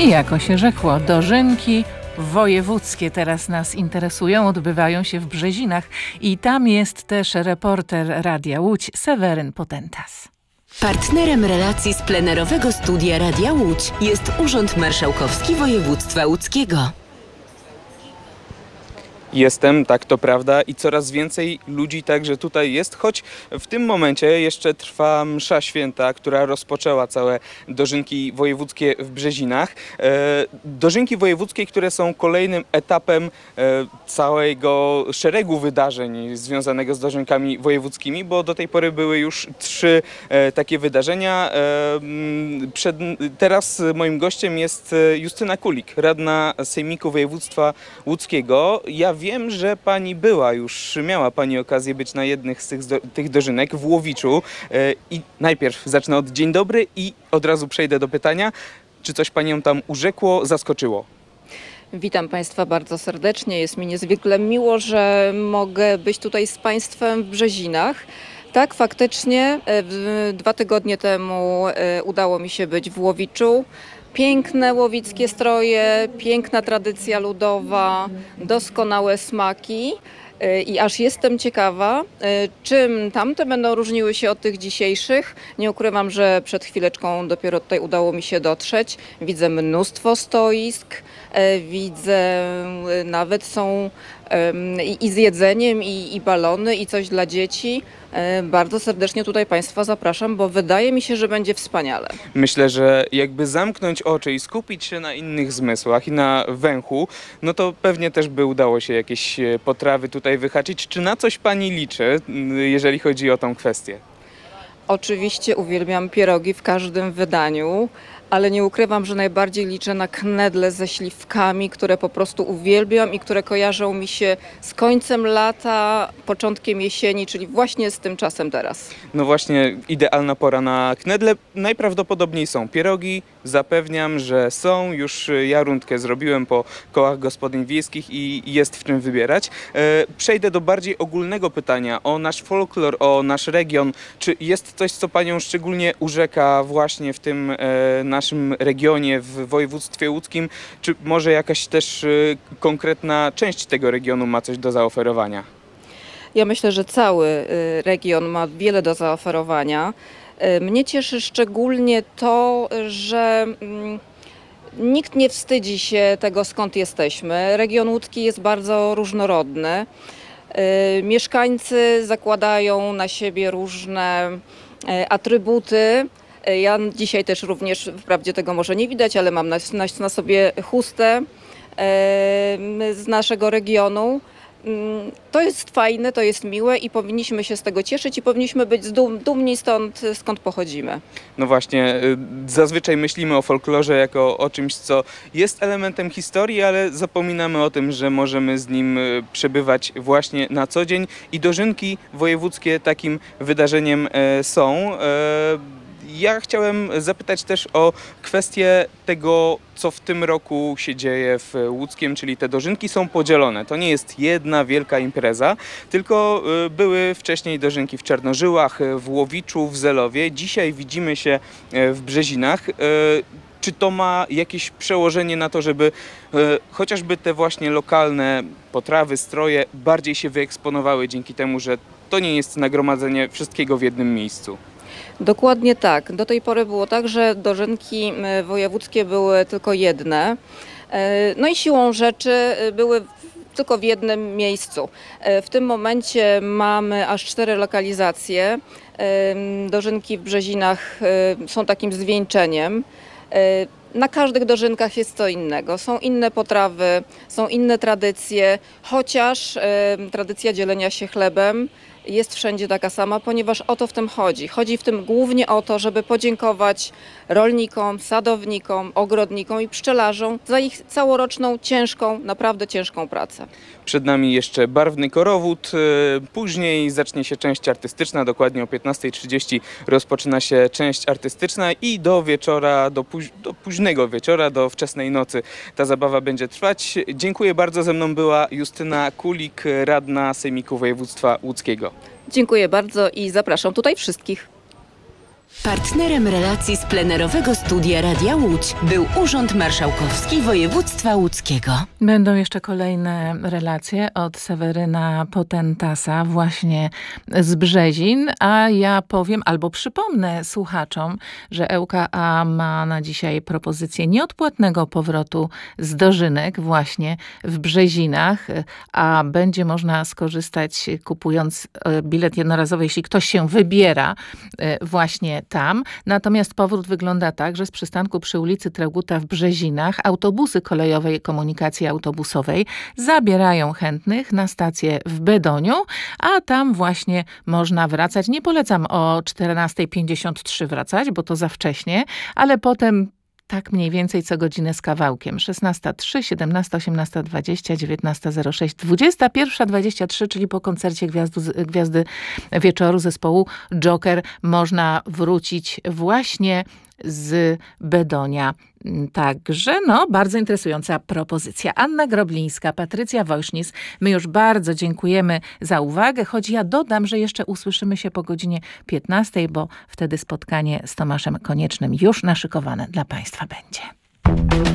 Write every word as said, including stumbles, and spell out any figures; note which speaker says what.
Speaker 1: I jako się rzekło, dożynki wojewódzkie teraz nas interesują, odbywają się w Brzezinach i tam jest też reporter Radia Łódź Seweryn Potentas.
Speaker 2: Partnerem relacji z plenerowego studia Radia Łódź jest Urząd Marszałkowski Województwa Łódzkiego.
Speaker 3: Jestem, tak to prawda, i coraz więcej ludzi także tutaj jest, choć w tym momencie jeszcze trwa msza święta, która rozpoczęła całe dożynki wojewódzkie w Brzezinach. E, dożynki wojewódzkie, które są kolejnym etapem e, całego szeregu wydarzeń związanego z dożynkami wojewódzkimi, bo do tej pory były już trzy e, takie wydarzenia. E, przed, teraz moim gościem jest Justyna Kulik, radna Sejmiku Województwa Łódzkiego. Ja wiem, że pani była już, miała pani okazję być na jednych z tych, tych dożynek w Łowiczu. I najpierw zacznę od dzień dobry i od razu przejdę do pytania, czy coś panią tam urzekło, zaskoczyło?
Speaker 4: Witam Państwa bardzo serdecznie. Jest mi niezwykle miło, że mogę być tutaj z Państwem w Brzezinach. Tak, faktycznie dwa tygodnie temu udało mi się być w Łowiczu. Piękne łowickie stroje, piękna tradycja ludowa, doskonałe smaki i aż jestem ciekawa, czym tamte będą różniły się od tych dzisiejszych. Nie ukrywam, że przed chwileczką dopiero tutaj udało mi się dotrzeć. Widzę mnóstwo stoisk, widzę nawet są i, i z jedzeniem, i, i balony, i coś dla dzieci. Bardzo serdecznie tutaj Państwa zapraszam, bo wydaje mi się, że będzie wspaniale.
Speaker 3: Myślę, że jakby zamknąć oczy i skupić się na innych zmysłach i na węchu, no to pewnie też by udało się jakieś potrawy tutaj wyhaczyć. Czy na coś pani liczy, jeżeli chodzi o tą kwestię?
Speaker 4: Oczywiście uwielbiam pierogi w każdym wydaniu, ale nie ukrywam, że najbardziej liczę na knedle ze śliwkami, które po prostu uwielbiam i które kojarzą mi się z końcem lata, początkiem jesieni, czyli właśnie z tym czasem teraz.
Speaker 3: No właśnie, idealna pora na knedle. Najprawdopodobniej są pierogi. Zapewniam, że są. Już ja rundkę zrobiłem po kołach gospodyń wiejskich i jest w czym wybierać. Przejdę do bardziej ogólnego pytania o nasz folklor, o nasz region. Czy jest coś, co panią szczególnie urzeka właśnie w tym naszym regionie, w województwie łódzkim? Czy może jakaś też konkretna część tego regionu ma coś do zaoferowania?
Speaker 4: Ja myślę, że cały region ma wiele do zaoferowania. Mnie cieszy szczególnie to, że nikt nie wstydzi się tego, skąd jesteśmy. Region łódzki jest bardzo różnorodny. Mieszkańcy zakładają na siebie różne atrybuty. Ja dzisiaj też również, wprawdzie tego może nie widać, ale mam na, na, na sobie chustę z naszego regionu. To jest fajne, to jest miłe i powinniśmy się z tego cieszyć i powinniśmy być dum, dumni stąd, skąd pochodzimy.
Speaker 3: No właśnie, zazwyczaj myślimy o folklorze jako o czymś, co jest elementem historii, ale zapominamy o tym, że możemy z nim przebywać właśnie na co dzień i dożynki wojewódzkie takim wydarzeniem są. Ja chciałem zapytać też o kwestię tego, co w tym roku się dzieje w Łódzkiem, czyli te dożynki są podzielone. To nie jest jedna wielka impreza, tylko były wcześniej dożynki w Czarnożyłach, w Łowiczu, w Zelowie. Dzisiaj widzimy się w Brzezinach. Czy to ma jakieś przełożenie na to, żeby chociażby te właśnie lokalne potrawy, stroje bardziej się wyeksponowały dzięki temu, że to nie jest nagromadzenie wszystkiego w jednym miejscu?
Speaker 4: Dokładnie tak. Do tej pory było tak, że dożynki wojewódzkie były tylko jedne. No i siłą rzeczy były tylko w jednym miejscu. W tym momencie mamy aż cztery lokalizacje. Dożynki w Brzezinach są takim zwieńczeniem. Na każdych dożynkach jest co innego. Są inne potrawy, są inne tradycje, chociaż tradycja dzielenia się chlebem jest wszędzie taka sama, ponieważ o to w tym chodzi. Chodzi w tym głównie o to, żeby podziękować rolnikom, sadownikom, ogrodnikom i pszczelarzom za ich całoroczną, ciężką, naprawdę ciężką pracę.
Speaker 3: Przed nami jeszcze barwny korowód, później zacznie się część artystyczna, dokładnie o piętnasta trzydzieści rozpoczyna się część artystyczna i do wieczora, do, póź do późnego wieczora, do wczesnej nocy ta zabawa będzie trwać. Dziękuję bardzo, ze mną była Justyna Kulik, radna Sejmiku Województwa Łódzkiego.
Speaker 4: Dziękuję bardzo i zapraszam tutaj wszystkich.
Speaker 2: Partnerem relacji z plenerowego studia Radia Łódź był Urząd Marszałkowski Województwa Łódzkiego.
Speaker 1: Będą jeszcze kolejne relacje od Seweryna Potentasa właśnie z Brzezin, a ja powiem albo przypomnę słuchaczom, że E U K A ma na dzisiaj propozycję nieodpłatnego powrotu z dożynek właśnie w Brzezinach, a będzie można skorzystać kupując bilet jednorazowy, jeśli ktoś się wybiera właśnie tam. Natomiast powrót wygląda tak, że z przystanku przy ulicy Traugutta w Brzezinach autobusy kolejowej komunikacji autobusowej zabierają chętnych na stację w Bedoniu, a tam właśnie można wracać. Nie polecam o czternasta pięćdziesiąt trzy wracać, bo to za wcześnie, ale potem tak mniej więcej co godzinę z kawałkiem. szesnasta trzy, siedemnasta, osiemnasta dwadzieścia, dziewiętnasta zero sześć, dwudziesta pierwsza dwadzieścia trzy, czyli po koncercie Gwiazdu, Gwiazdy Wieczoru zespołu Joker można wrócić właśnie z Bedonia. Także, no, bardzo interesująca propozycja. Anna Groblińska, Patrycja Wojsznis, my już bardzo dziękujemy za uwagę, choć ja dodam, że jeszcze usłyszymy się po godzinie piętnastej, bo wtedy spotkanie z Tomaszem Koniecznym już naszykowane dla Państwa będzie.